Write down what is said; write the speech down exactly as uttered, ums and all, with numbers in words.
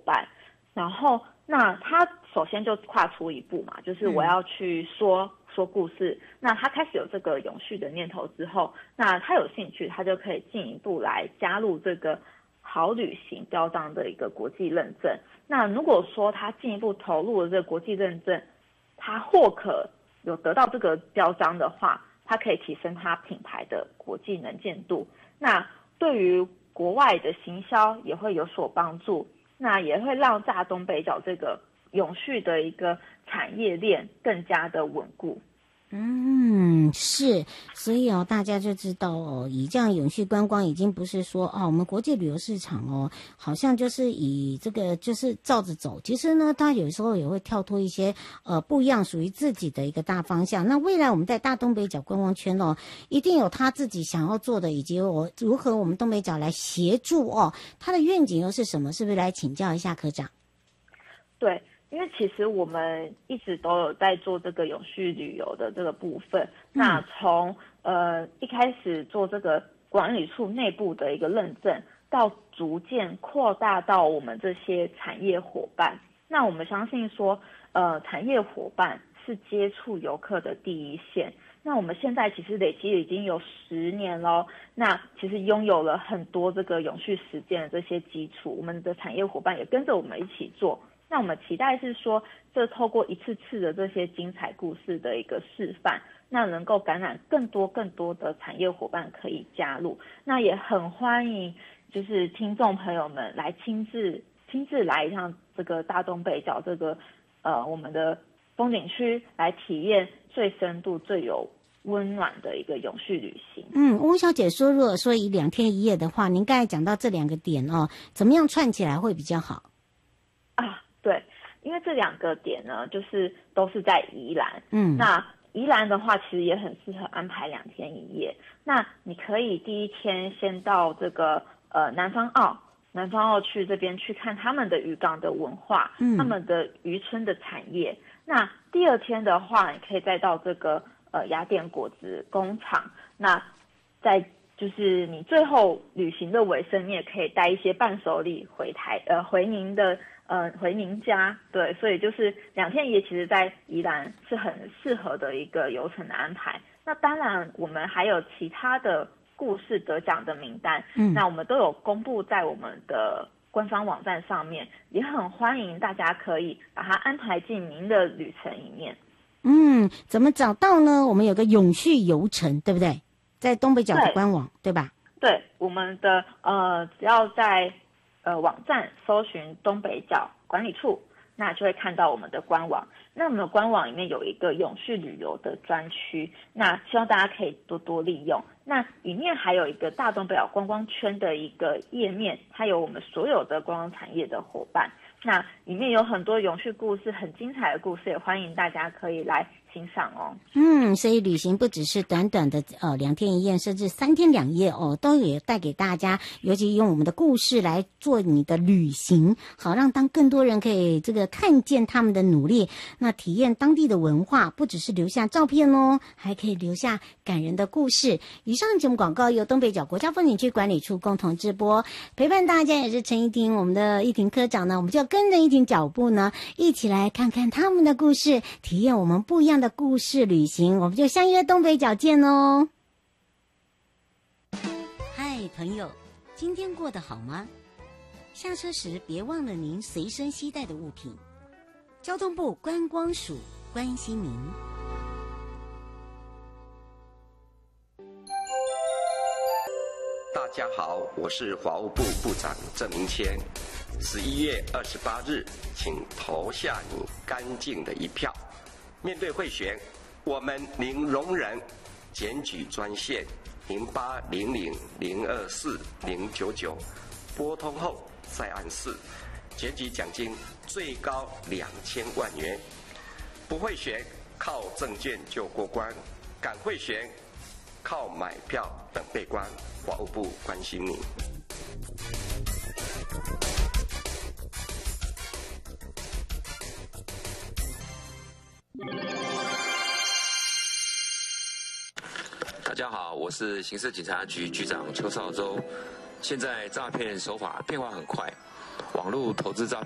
办。然后那他首先就跨出一步嘛，就是我要去说、嗯、说故事。那他开始有这个永续的念头之后，那他有兴趣，他就可以进一步来加入这个好旅行标章的一个国际认证。那如果说他进一步投入了这个国际认证，他或可有得到这个标章的话，他可以提升他品牌的国际能见度。那对于国外的行销也会有所帮助。那也会让大东北角这个永续的一个产业链更加的稳固。 嗯，是，所以哦，大家就知道哦，以这样永续观光已经不是说哦，我们国际旅游市场哦，好像就是以这个就是照着走。其实呢，它有时候也会跳脱一些呃不一样属于自己的一个大方向。那未来我们在大东北角观光圈哦，一定有他自己想要做的，以及我如何我们东北角来协助哦，他的愿景又是什么？是不是来请教一下科长？ 对。因为其实我们一直都有在做这个永续旅游的这个部分，嗯、那从呃一开始做这个管理处内部的一个认证，到逐渐扩大到我们这些产业伙伴。那我们相信说，呃，产业伙伴是接触游客的第一线。那我们现在其实累积已经有十年了，那其实拥有了很多这个永续实践的这些基础，我们的产业伙伴也跟着我们一起做。那我们期待是说，这透过一次次的这些精彩故事的一个示范，那能够感染更多更多的产业伙伴可以加入。那也很欢迎就是听众朋友们来亲自亲自来一趟这个大东北角这个呃我们的风景区，来体验最深度最有温暖的一个永续旅行。 嗯，翁小姐说，如果说以两天一夜的话，您刚才讲到这两个点哦，怎么样串起来会比较好？ 啊，对，因为这两个点呢，就是都是在宜兰。 嗯， 那宜兰的话，其实也很适合安排两天一夜。那你可以第一天先到这个呃南方澳，南方澳去这边去看他们的渔港的文化，嗯，他们的渔村的产业。那第二天的话，你可以再到这个呃雅典果子工厂。那在就是你最后旅行的尾声，你也可以带一些伴手礼回台呃回您的呃回您家。对，所以就是两天一夜，其实在宜兰是很适合的一个游程的安排。那当然我们还有其他的故事得奖的名单，嗯，那我们都有公布在我们的官方网站上面，也很欢迎大家可以把它安排进您的旅程里面。 嗯，怎么找到呢？我们有个永续游程，对不对？在东北角的官网， 对, 对吧？ 对，我们的呃，只要在呃网站搜寻东北角管理处，那就会看到我们的官网。那我们的官网里面有一个永续旅游的专区，那希望大家可以多多利用。那里面还有一个大东北角观光圈的一个页面，它有我们所有的观光产业的伙伴。那里面有很多永续故事，很精彩的故事，也欢迎大家可以来欣赏哦。 嗯，所以旅行不只是短短的呃两天一夜，甚至三天两夜哦，都有带给大家，尤其用我们的故事来做你的旅行，好让当更多人可以这个看见他们的努力，那体验当地的文化，不只是留下照片哦，还可以留下感人的故事。以上节目广告由东北角国家风景区管理处共同直播，陪伴大家也是陈依婷，我们的依婷科长呢，我们就跟着依婷脚步呢，一起来看看他们的故事，体验我们不一样的故事旅行，我们就相约东北角见哦。嗨，朋友，今天过得好吗？下车时别忘了您随身携带的物品。交通部观光署关心您。 大家好，我是法务部部长郑明谦。十一月二十八日，请投下你干净的一票。面对贿选，我们零容忍。检举专线零八零零零二四零九九，拨通后再按四。检举奖金最高两千万元。不贿选，靠证件就过关；敢贿选，靠买票等被关。法务部关心你。 大家好，我是刑事警察局局长邱少洲。现在诈骗手法变化很快，网络投资诈骗